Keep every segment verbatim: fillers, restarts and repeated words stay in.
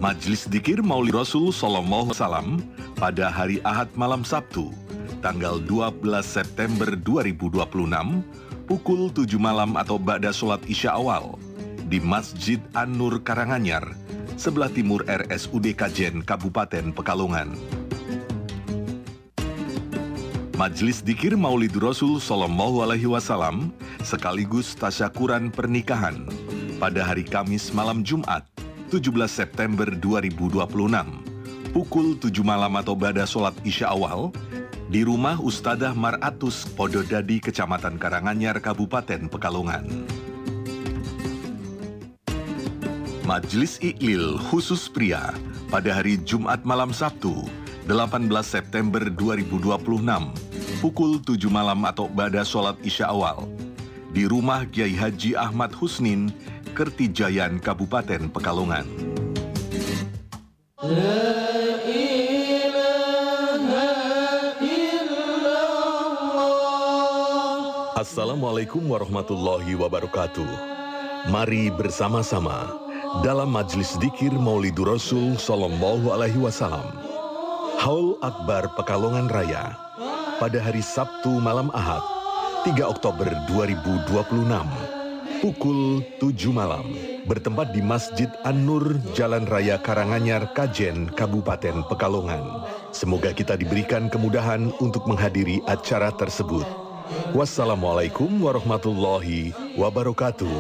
Majelis Dzikir Maulid Rasul Sallallahu Alaihi Wasallam pada hari Ahad malam Sabtu, tanggal dua belas September dua ribu dua puluh enam, pukul tujuh malam atau ba'da sholat Isya awal, di Masjid An-Nur Karanganyar, sebelah timur R S U D Kajen, Kabupaten Pekalongan. Majelis Dzikir Maulid Rasul Sallallahu Alaihi Wasallam sekaligus tasyakuran pernikahan pada hari Kamis malam Jumat, tujuh belas September dua ribu dua puluh enam, pukul tujuh malam atau ba'da sholat Isya awal, di rumah Ustadzah Maratus Pododadi, Kecamatan Karanganyar, Kabupaten Pekalongan. Majelis Iklil khusus pria pada hari Jumat malam Sabtu, delapan belas September dua ribu dua puluh enam, pukul tujuh malam atau ba'da sholat Isya awal, di rumah Kiai Haji Ahmad Husnin, Kertijayan, Kabupaten Pekalongan. Assalamualaikum warahmatullahi wabarakatuh. Mari bersama-sama dalam Majelis Dzikir Maulidur Rasul Sallallahu Alaihi Wasallam, Haul Akbar Pekalongan Raya, pada hari Sabtu malam Ahad, tiga Oktober dua ribu dua puluh enam, pukul tujuh malam, bertempat di Masjid An-Nur, Jalan Raya Karanganyar, Kajen, Kabupaten Pekalongan. Semoga kita diberikan kemudahan untuk menghadiri acara tersebut. Wassalamualaikum warahmatullahi wabarakatuh.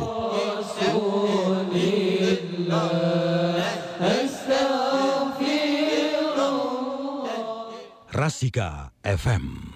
Rasika F M.